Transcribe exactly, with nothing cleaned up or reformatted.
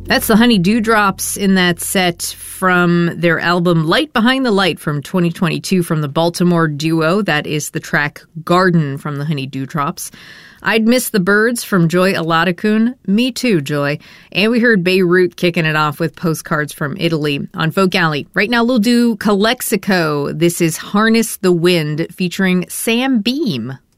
That's the Honey Dewdrops in that set from their album Light Behind the Light from twenty twenty-two from the Baltimore duo. That is the track Garden from the Honey Dewdrops. I'd Miss the Birds from Joy Aladakun. Me too, Joy. And we heard Beirut kicking it off with Postcards from Italy on Folk Alley. Right now we'll do Calexico. This is Harness the Wind featuring Sam Beam.